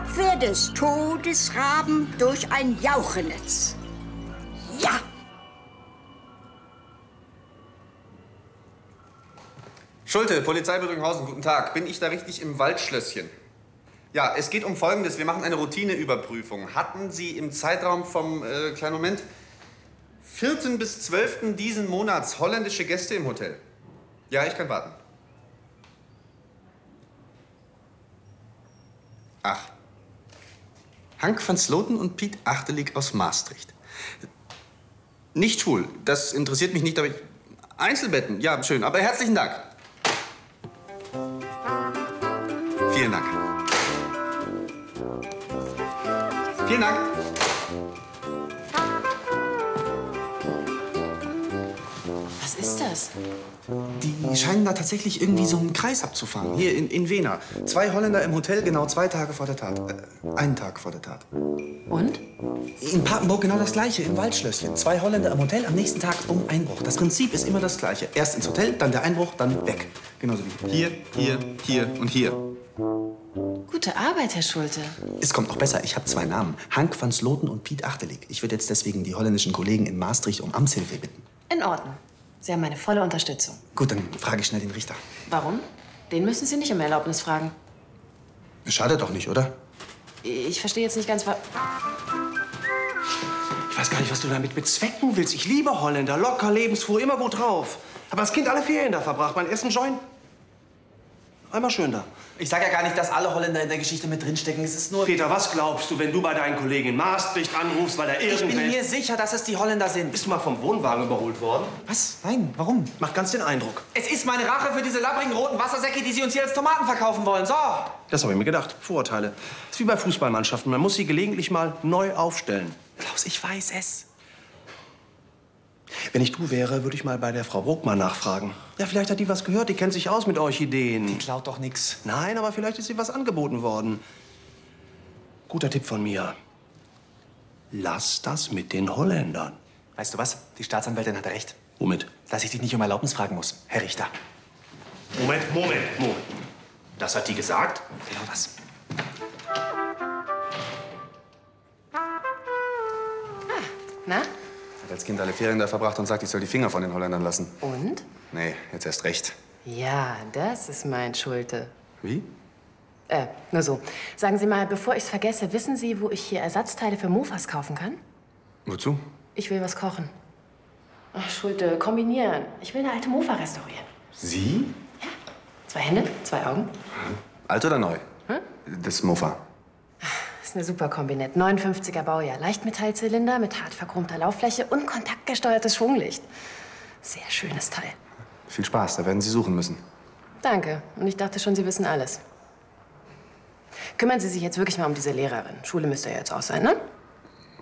Abwehr des Todesraben durch ein Jauchenetz. Ja! Schulte, Polizei Bödringhausen, guten Tag. Bin ich da richtig im Waldschlösschen? Ja, es geht um Folgendes. Wir machen eine Routineüberprüfung. Hatten Sie im Zeitraum vom, kleinen Moment, 4. bis 12. diesen Monats holländische Gäste im Hotel? Ja, ich kann warten. Ach. Hank van Sloten und Piet Achterlik aus Maastricht. Nicht schwul, das interessiert mich nicht, aber Einzelbetten, ja, schön, aber herzlichen Dank. Vielen Dank. Vielen Dank. Was ist das? Die scheinen da tatsächlich irgendwie so einen Kreis abzufahren. Hier in Wena. 2 Holländer im Hotel, genau 2 Tage vor der Tat. Einen Tag vor der Tat. Und? In Papenburg genau das Gleiche, im Waldschlösschen. 2 Holländer im Hotel, am nächsten Tag Einbruch. Das Prinzip ist immer das Gleiche. Erst ins Hotel, dann der Einbruch, dann weg. Genauso wie hier, hier, hier und hier. Gute Arbeit, Herr Schulte. Es kommt noch besser. Ich habe 2 Namen. Hank van Sloten und Piet Achterlik. Ich würde jetzt deswegen die holländischen Kollegen in Maastricht um Amtshilfe bitten. In Ordnung. Sie haben meine volle Unterstützung. Gut, dann frage ich schnell den Richter. Warum? Den müssen Sie nicht um Erlaubnis fragen. Schadet doch nicht, oder? Ich verstehe jetzt nicht ganz, was... Ich weiß gar nicht, was du damit bezwecken willst. Ich liebe Holländer. Locker, lebensfroh, immer gut drauf. Aber das Kind alle Ferien da verbracht. Mein ersten Joint. Einmal schön da. Ich sag ja gar nicht, dass alle Holländer in der Geschichte mit drinstecken. Es ist nur... Peter, was glaubst du, wenn du bei deinen Kollegen in Maastricht anrufst, weil da Ich irgendwer... bin mir sicher, dass es die Holländer sind. Bist du mal vom Wohnwagen überholt worden? Was? Nein, warum? Macht ganz den Eindruck. Es ist meine Rache für diese labbrigen roten Wassersäcke, die Sie uns hier als Tomaten verkaufen wollen. So! Das habe ich mir gedacht. Vorurteile. Das ist wie bei Fußballmannschaften. Man muss sie gelegentlich mal neu aufstellen. Klaus, ich weiß es. Wenn ich du wäre, würde ich mal bei der Frau Bruck mal nachfragen. Ja, vielleicht hat die was gehört. Die kennt sich aus mit Orchideen. Die klaut doch nix. Nein, aber vielleicht ist ihr was angeboten worden. Guter Tipp von mir. Lass das mit den Holländern. Weißt du was? Die Staatsanwältin hatte recht. Womit? Dass ich dich nicht um Erlaubnis fragen muss, Herr Richter. Moment. Das hat die gesagt? Genau das. Na? Hat als Kind alle Ferien da verbracht und sagt, ich soll die Finger von den Holländern lassen. Und? Nee, jetzt erst recht. Ja, das ist mein Schulte. Wie? Nur so. Sagen Sie mal, bevor ich's vergesse, wissen Sie, wo ich hier Ersatzteile für Mofas kaufen kann? Wozu? Ich will was kochen. Ach, Schulte, kombinieren. Ich will eine alte Mofa restaurieren. Sie? Ja. 2 Hände, 2 Augen. Alt oder neu? Das Mofa. Das ist eine super Kombinett. 59er Baujahr. Leichtmetallzylinder mit hart verchromter Lauffläche und kontaktgesteuertes Schwunglicht. Sehr schönes Teil. Viel Spaß, da werden Sie suchen müssen. Danke. Und ich dachte schon, Sie wissen alles. Kümmern Sie sich jetzt wirklich mal um diese Lehrerin. Schule müsste ja jetzt aus sein, ne?